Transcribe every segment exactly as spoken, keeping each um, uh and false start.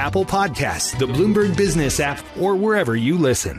Apple Podcasts, the Bloomberg Business app, or wherever you listen.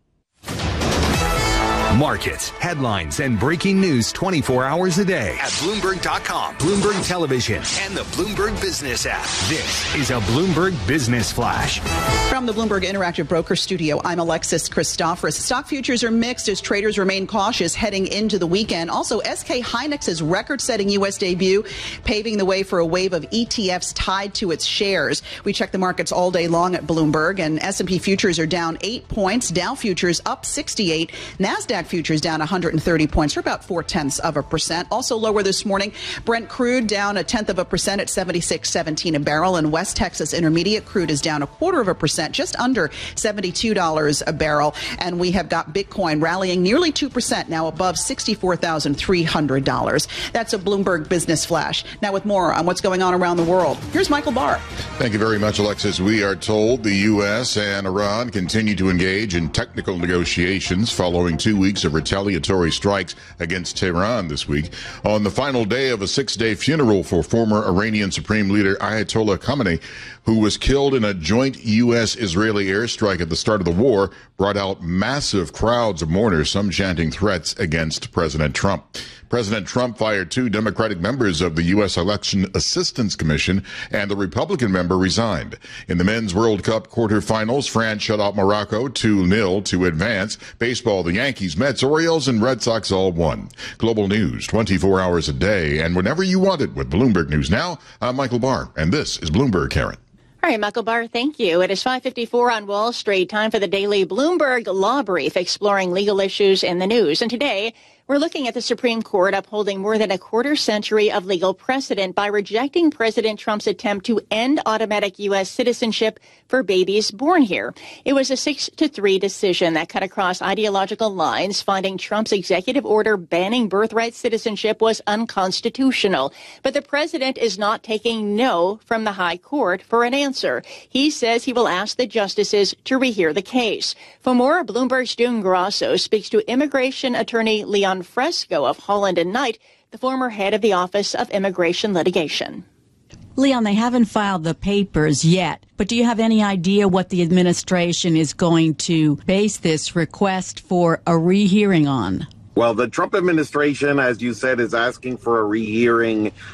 Markets, headlines, and breaking news twenty-four hours a day at Bloomberg dot com, Bloomberg Television, and the Bloomberg Business app. This is a Bloomberg Business Flash. From the Bloomberg Interactive Broker Studio, I'm Alexis Christoforous. Stock futures are mixed as traders remain cautious heading into the weekend. Also, S K Hynix's record-setting U S debut paving the way for a wave of E T Fs tied to its shares. We check the markets all day long at Bloomberg, and S and P futures are down eight points. Dow futures up sixty-eight. NASDAQ futures down one hundred thirty points for about four-tenths of a percent. Also lower this morning, Brent crude down a tenth of a percent at seventy-six seventeen a barrel, and West Texas Intermediate crude is down a quarter of a percent, just under seventy-two dollars a barrel. And we have got Bitcoin rallying nearly two percent, now above sixty-four thousand three hundred dollars. That's a Bloomberg Business Flash. Now with more on what's going on around the world, here's Michael Barr. Thank you very much, Alexis. We are told the U S and Iran continue to engage in technical negotiations following two weeks of retaliatory strikes against Tehran this week. On the final day of a six-day funeral for former Iranian Supreme Leader Ayatollah Khamenei, who was killed in a joint U S Israeli airstrike at the start of the war, brought out massive crowds of mourners, some chanting threats against President Trump. President Trump fired two Democratic members of the U S Election Assistance Commission, and the Republican member resigned. In the Men's World Cup quarterfinals, France shut out Morocco two nil to advance. Baseball, the Yankees, Mets, Orioles, and Red Sox all won. Global news twenty-four hours a day and whenever you want it with Bloomberg News Now. I'm Michael Barr, and this is Bloomberg, Karen. All right, Michael Barr, thank you. It is five fifty-four on Wall Street. Time for the daily Bloomberg Law Brief, exploring legal issues in the news. And today, we're looking at the Supreme Court upholding more than a quarter century of legal precedent by rejecting President Trump's attempt to end automatic U S citizenship for babies born here. It was a six to three decision that cut across ideological lines, finding Trump's executive order banning birthright citizenship was unconstitutional. But the president is not taking no from the high court for an answer. He says he will ask the justices to rehear the case. For more, Bloomberg's June Grasso speaks to immigration attorney Leon Fresco of Holland and Knight, the former head of the Office of Immigration Litigation. Leon, they haven't filed the papers yet, but do you have any idea what the administration is going to base this request for a rehearing on? Well, the Trump administration, as you said, is asking for a rehearing